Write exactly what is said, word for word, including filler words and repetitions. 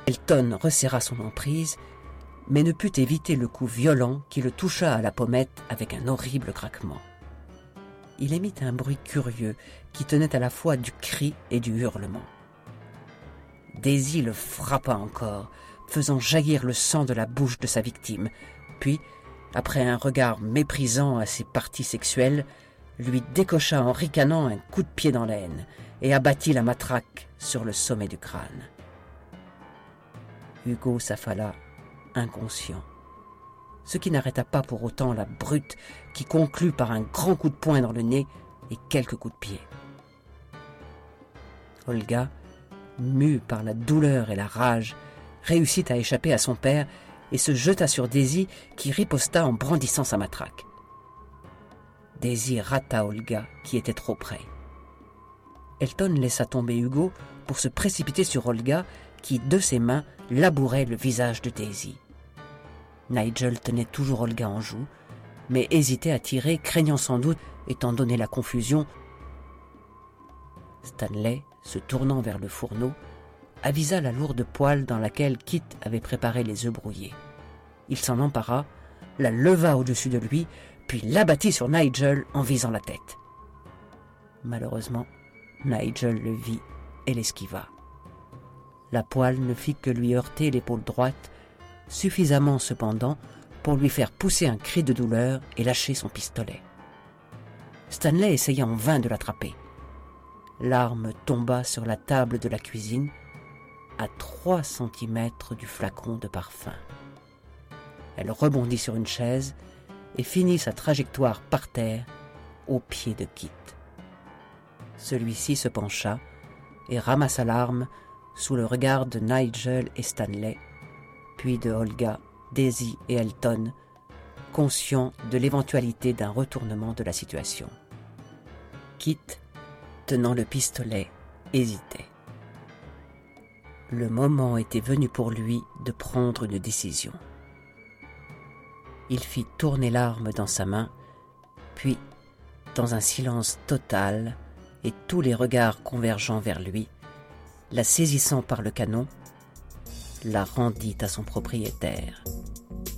Elton resserra son emprise, mais ne put éviter le coup violent qui le toucha à la pommette avec un horrible craquement. Il émit un bruit curieux qui tenait à la fois du cri et du hurlement. Daisy le frappa encore, faisant jaillir le sang de la bouche de sa victime, puis, après un regard méprisant à ses parties sexuelles, lui décocha en ricanant un coup de pied dans l'aine et abattit la matraque sur le sommet du crâne. Hugo s'affala, inconscient, ce qui n'arrêta pas pour autant la brute qui conclut par un grand coup de poing dans le nez et quelques coups de pied. Olga, mue par la douleur et la rage, réussit à échapper à son père et se jeta sur Daisy qui riposta en brandissant sa matraque. Daisy rata Olga qui était trop près. Elton laissa tomber Hugo pour se précipiter sur Olga qui, de ses mains, labourait le visage de Daisy. Nigel tenait toujours Olga en joue, mais hésitait à tirer, craignant sans doute, étant donné la confusion. Stanley, se tournant vers le fourneau, avisa la lourde poêle dans laquelle Kit avait préparé les œufs brouillés. Il s'en empara, la leva au-dessus de lui, puis l'abattit sur Nigel en visant la tête. Malheureusement, Nigel le vit et l'esquiva. La poêle ne fit que lui heurter l'épaule droite, suffisamment cependant pour lui faire pousser un cri de douleur et lâcher son pistolet. Stanley essaya en vain de l'attraper. L'arme tomba sur la table de la cuisine, à trois centimètres du flacon de parfum. Elle rebondit sur une chaise et finit sa trajectoire par terre, aux pieds de Kit. Celui-ci se pencha et ramassa l'arme sous le regard de Nigel et Stanley, puis de Olga, Daisy et Elton, conscients de l'éventualité d'un retournement de la situation. Kit, tenant le pistolet, hésitait. Le moment était venu pour lui de prendre une décision. Il fit tourner l'arme dans sa main, puis, dans un silence total et tous les regards convergeant vers lui, la saisissant par le canon, la rendit à son propriétaire.